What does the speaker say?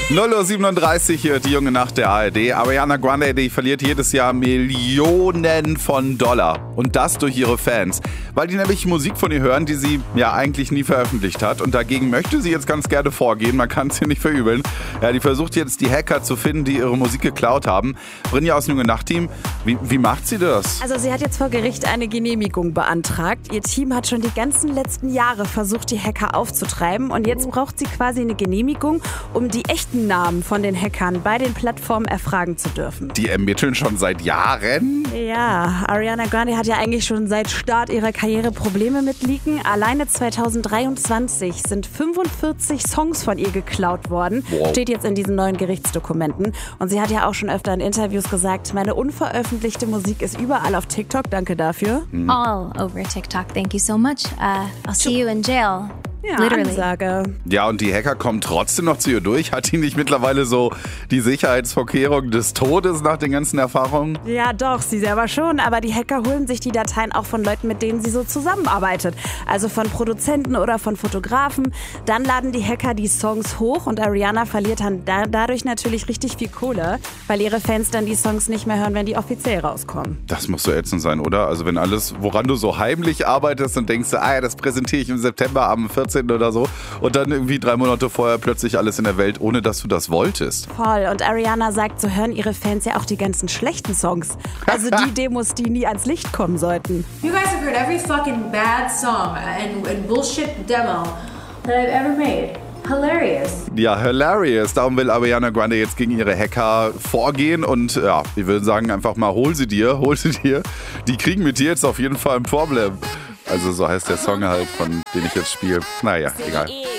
0:37 Uhr hier, die junge Nacht der ARD. Ariana Grande, die verliert jedes Jahr Millionen von Dollar. Und das durch ihre Fans. Weil die nämlich Musik von ihr hören, die sie ja eigentlich nie veröffentlicht hat. Und dagegen möchte sie jetzt ganz gerne vorgehen. Man kann es ihr nicht verübeln. Ja, die versucht jetzt, die Hacker zu finden, die ihre Musik geklaut haben. Brinja aus dem junge Nacht-Team, wie macht sie das? Also sie hat jetzt vor Gericht eine Genehmigung beantragt. Ihr Team hat schon die ganzen letzten Jahre versucht, die Hacker aufzutreiben. Und jetzt braucht sie quasi eine Genehmigung, um die echten Namen von den Hackern bei den Plattformen erfragen zu dürfen. Die ermitteln schon seit Jahren? Ja, Ariana Grande hat ja eigentlich schon seit Start ihrer Karriere Probleme mit Leaken. Alleine 2023 sind 45 Songs von ihr geklaut worden. Wow. Steht jetzt in diesen neuen Gerichtsdokumenten. Und sie hat ja auch schon öfter in Interviews gesagt, meine unveröffentlichte Musik ist überall auf TikTok. Danke dafür. All over TikTok. Thank you so much. I'll see you in jail. Ja, Literally. Ansage. Ja, und die Hacker kommen trotzdem noch zu ihr durch. Hat die nicht mittlerweile so die Sicherheitsvorkehrungen des Todes nach den ganzen Erfahrungen? Ja, doch, sie selber schon. Aber die Hacker holen sich die Dateien auch von Leuten, mit denen sie so zusammenarbeitet. Also von Produzenten oder von Fotografen. Dann laden die Hacker die Songs hoch und Ariana verliert dann dadurch natürlich richtig viel Kohle, weil ihre Fans dann die Songs nicht mehr hören, wenn die offiziell rauskommen. Das muss so ätzend sein, oder? Also wenn alles, woran du so heimlich arbeitest und denkst, ja, das präsentiere ich im September am 14. oder so und dann irgendwie 3 Monate vorher plötzlich alles in der Welt, ohne dass du das wolltest. Voll. Und Ariana sagt, so hören ihre Fans ja auch die ganzen schlechten Songs. Also die Demos, die nie ans Licht kommen sollten. You guys have heard every fucking bad song and bullshit demo that I've ever made. Hilarious. Ja, hilarious. Darum will Ariana Grande jetzt gegen ihre Hacker vorgehen und ja, ich würde sagen einfach mal, hol sie dir. Die kriegen mit dir jetzt auf jeden Fall ein Problem. Also so heißt der Song halt, von dem ich jetzt spiele. Naja, egal.